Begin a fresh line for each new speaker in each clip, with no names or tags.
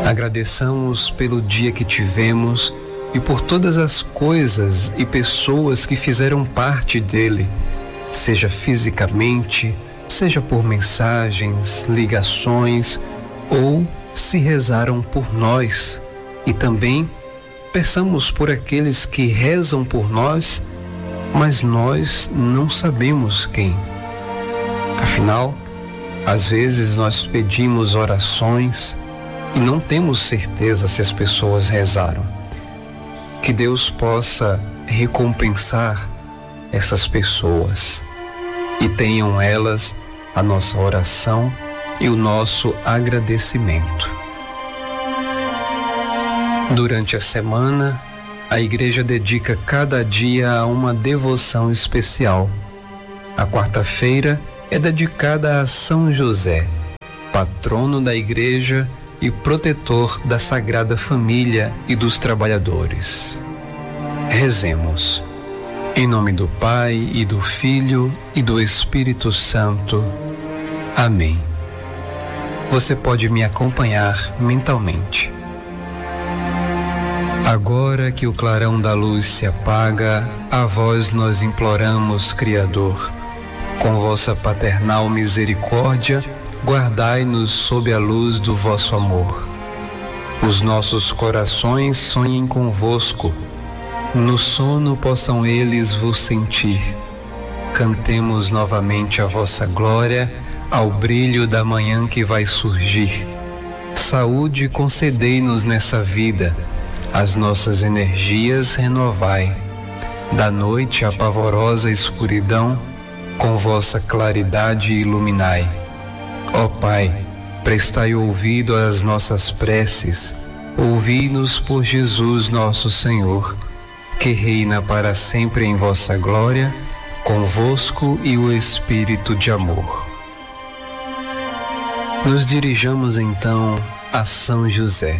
Agradeçamos pelo dia que tivemos e por todas as coisas e pessoas que fizeram parte dele, seja fisicamente, seja por mensagens, ligações ou se rezaram por nós. E também peçamos por aqueles que rezam por nós, mas nós não sabemos quem. Afinal, às vezes nós pedimos orações e não temos certeza se as pessoas rezaram. Que Deus possa recompensar essas pessoas e tenham elas a nossa oração e o nosso agradecimento. Durante a semana, a igreja dedica cada dia a uma devoção especial. A quarta-feira é dedicada a São José, patrono da igreja e protetor da Sagrada Família e dos trabalhadores. Rezemos. Em nome do Pai e do Filho e do Espírito Santo. Amém. Você pode me acompanhar mentalmente. Agora que o clarão da luz se apaga, a vós nós imploramos, Criador, com vossa paternal misericórdia, guardai-nos sob a luz do vosso amor. Os nossos corações sonhem convosco, no sono possam eles vos sentir. Cantemos novamente a vossa glória ao brilho da manhã que vai surgir. Saúde concedei-nos nessa vida, as nossas energias renovai. Da noite a pavorosa escuridão, com vossa claridade iluminai. Ó Pai, prestai ouvido às nossas preces, ouvi-nos por Jesus nosso Senhor, que reina para sempre em vossa glória, convosco e o Espírito de amor. Nos dirijamos então a São José.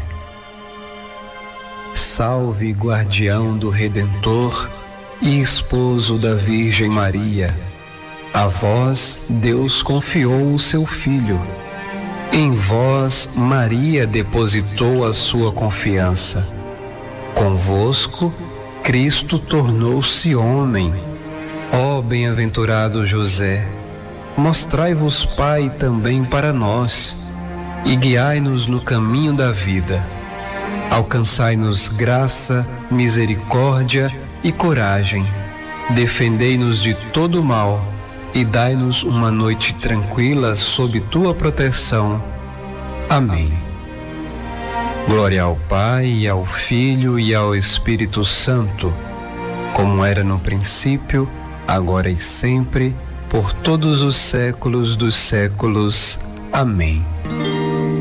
Salve, guardião do Redentor e esposo da Virgem Maria. A vós Deus confiou o seu Filho. Em vós Maria depositou a sua confiança. Convosco Cristo tornou-se homem. Ó bem-aventurado José, mostrai-vos Pai também para nós e guiai-nos no caminho da vida. Alcançai-nos graça, misericórdia e coragem. Defendei-nos de todo mal e dai-nos uma noite tranquila sob tua proteção. Amém. Glória ao Pai, e ao Filho e ao Espírito Santo, como era no princípio, agora e sempre, por todos os séculos dos séculos. Amém.